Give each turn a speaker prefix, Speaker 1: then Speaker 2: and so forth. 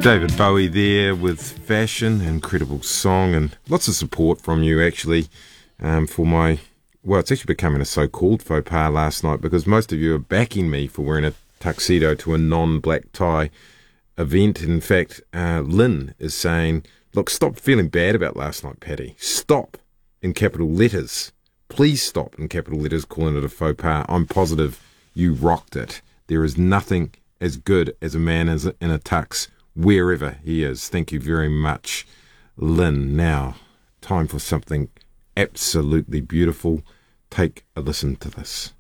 Speaker 1: David Bowie there with Fashion, incredible song, and lots of support from you actually for my, well, it's actually becoming a so-called faux pas last night because most of you are backing me for wearing a tuxedo to a non-black tie event. In fact, Lynn is saying, look, stop feeling bad about last night, Paddy. Stop in capital letters. Please stop in capital letters calling it a faux pas. I'm positive you rocked it. There is nothing as good as a man in a tux wherever he is. Thank you very much, Lynn. Now, time for something absolutely beautiful. Take a listen to this.